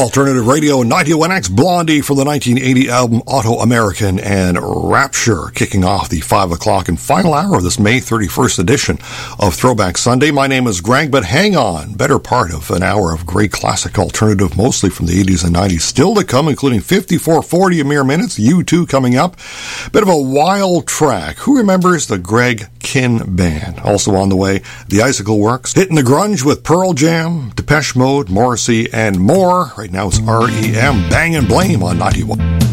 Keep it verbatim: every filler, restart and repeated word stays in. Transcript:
Alternative Radio, ninety-one X, Blondie from the nineteen eighty album Auto-American, and Rapture kicking off the five o'clock and final hour of this May thirty-first edition of Throwback Sunday. My name is Greg, but hang on, better part of an hour of great classic alternative, mostly from the eighties and nineties, still to come, including fifty-four forty a mere minutes, U two coming up. Bit of a wild track. Who remembers the Greg Kihn Band? Also on the way, the Icicle Works, hitting the grunge with Pearl Jam, Depeche Mode, Morrissey, and more. Right now it's R E M, Bang and Blame on ninety-one.